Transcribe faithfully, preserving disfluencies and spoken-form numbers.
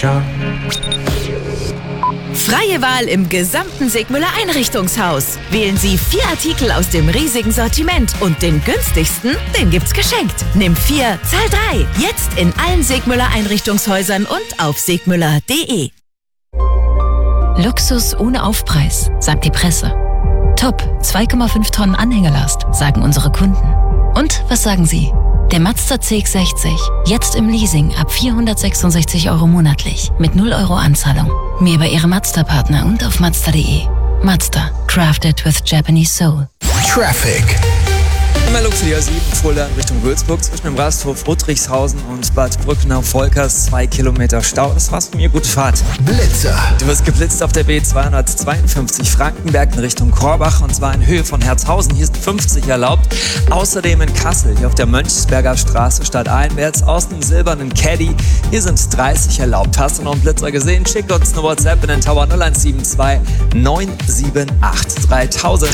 Freie Wahl im gesamten Segmüller Einrichtungshaus. Wählen Sie vier Artikel aus dem riesigen Sortiment und den günstigsten, den gibt's geschenkt. Nimm vier, zahl drei. Jetzt in allen Segmüller Einrichtungshäusern und auf segmüller punkt de. Luxus ohne Aufpreis, sagt die Presse. Top, zwei Komma fünf Tonnen Anhängelast, sagen unsere Kunden. Und was sagen Sie? Der Mazda C X sechzig, jetzt im Leasing ab vierhundertsechsundsechzig Euro monatlich, mit null Euro Anzahlung. Mehr bei Ihrem Mazda-Partner und auf mazda punkt de. Mazda, crafted with Japanese soul. Traffic. Einmal Luxus sieben, Fulda in Richtung Würzburg, zwischen dem Rasthof Rudrigshausen und Bad Brückner-Volkers, zwei Kilometer Stau. Das war's von mir, gute Fahrt. Blitzer. Du wirst geblitzt auf der B zweihundertzweiundfünfzig Frankenberg in Richtung Korbach, und zwar in Höhe von Herzhausen. Hier ist fünfzig erlaubt. Außerdem in Kassel, hier auf der Mönchsberger Straße stadteinwärts, aus dem silbernen Caddy. Hier sind dreißig erlaubt. Hast du noch einen Blitzer gesehen? Schick uns eine WhatsApp in den Tower null eins sieben zwei neun sieben acht dreitausend.